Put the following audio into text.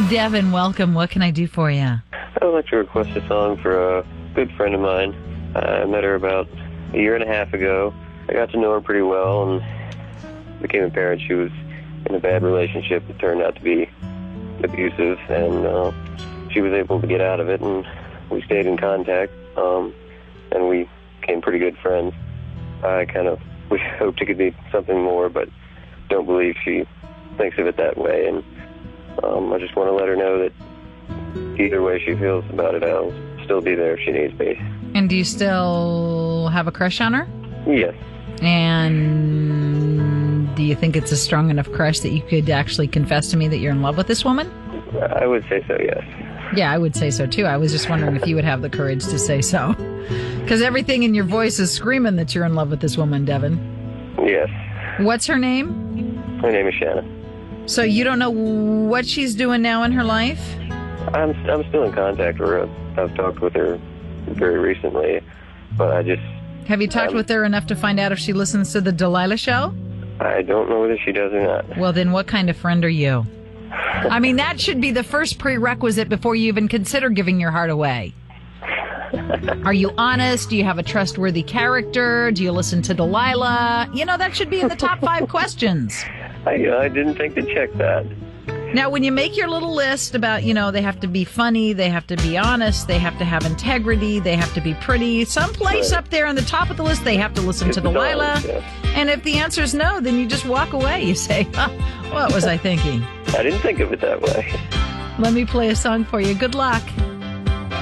Devin, welcome. What can I do for you? I would like to request a song for a good friend of mine. I met her about a year and a half ago. I got to know her pretty well and became apparent she was in a bad relationship that turned out to be abusive, and she was able to get out of it, and we stayed in contact, and we became pretty good friends. We hoped it could be something more, but don't believe she thinks of it that way, and I just want to let her know that either way she feels about it, I'll still be there if she needs me. And do you still have a crush on her? Yes. And do you think it's a strong enough crush that you could actually confess to me that you're in love with this woman? I would say so, yes. Yeah, I would say so, too. I was just wondering if you would have the courage to say so. Because everything in your voice is screaming that you're in love with this woman, Devin. Yes. What's her name? Her name is Shanna. So you don't know what she's doing now in her life? I'm still in contact with her. I've talked with her very recently, but I just... Have you talked with her enough to find out if she listens to the Delilah Show? I don't know whether she does or not. Well, then what kind of friend are you? I mean, that should be the first prerequisite before you even consider giving your heart away. Are you honest? Do you have a trustworthy character? Do you listen to Delilah? You know, that should be in the top 5 questions. I didn't think to check that. Now, when you make your little list about, they have to be funny, they have to be honest, they have to have integrity, they have to be pretty, someplace up there on the top of the list, they have to listen to Delilah. And if the answer is no, then you just walk away. You say, what was I thinking? I didn't think of it that way. Let me play a song for you. Good luck.